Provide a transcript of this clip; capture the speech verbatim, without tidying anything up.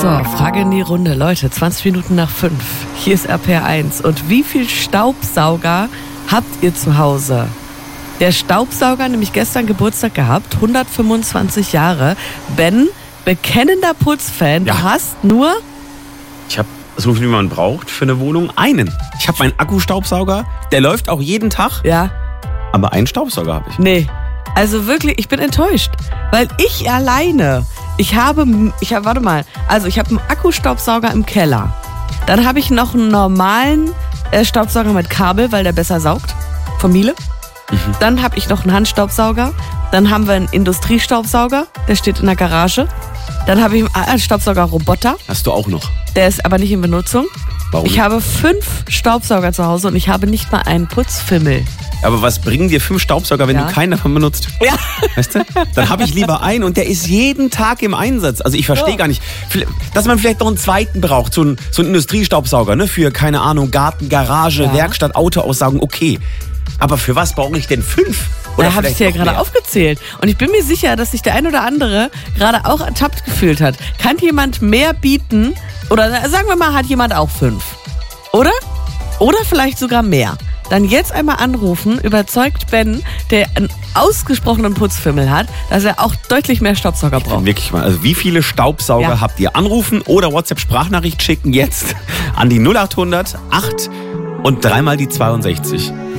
So, Frage in die Runde. Leute, zwanzig Minuten nach fünf. Hier ist R P R eins. Und wie viel Staubsauger habt ihr zu Hause? Der Staubsauger, nämlich gestern Geburtstag gehabt, hundertfünfundzwanzig Jahre. Ben, bekennender Putzfan, Ja. du hast nur... Ich habe so viel, wie man braucht für eine Wohnung, einen. Ich habe meinen Akkustaubsauger, der läuft auch jeden Tag, Ja, aber einen Staubsauger habe ich. nee. Also wirklich, ich bin enttäuscht. Weil ich alleine, ich habe, ich habe, warte mal, also ich habe einen Akkustaubsauger im Keller. Dann habe ich noch einen normalen äh, Staubsauger mit Kabel, weil der besser saugt. Von Miele. Mhm. Dann habe ich noch einen Handstaubsauger. Dann haben wir einen Industriestaubsauger, der steht in der Garage. Dann habe ich einen Staubsaugerroboter, Hast du auch noch? der ist aber nicht in Benutzung. Warum? Ich habe fünf Staubsauger zu Hause und ich habe nicht mal einen Putzfimmel. Aber was bringen dir fünf Staubsauger, wenn Ja. du keinen davon benutzt? Ja. Weißt du? Dann habe ich lieber einen und der ist jeden Tag im Einsatz. Also ich verstehe Ja. gar nicht, dass man vielleicht noch einen zweiten braucht, so einen, so einen Industriestaubsauger, ne? Für, keine Ahnung, Garten, Garage, Ja. Werkstatt, Auto aussaugen, okay. Aber für was brauche ich denn fünf? Oder Da habe ich vielleicht dir ja noch gerade mehr? aufgezählt. Und ich bin mir sicher, dass sich der ein oder andere gerade auch ertappt gefühlt hat. Kann jemand mehr bieten? Oder sagen wir mal, hat jemand auch fünf? Oder? Oder vielleicht sogar mehr. Dann jetzt einmal anrufen, überzeugt Ben, der einen ausgesprochenen Putzfimmel hat, dass er auch deutlich mehr Staubsauger braucht. Wirklich mal. Also wie viele Staubsauger Ja. habt ihr? Anrufen oder WhatsApp-Sprachnachricht schicken jetzt an die null acht hundert acht und dreimal die zweiundsechzig.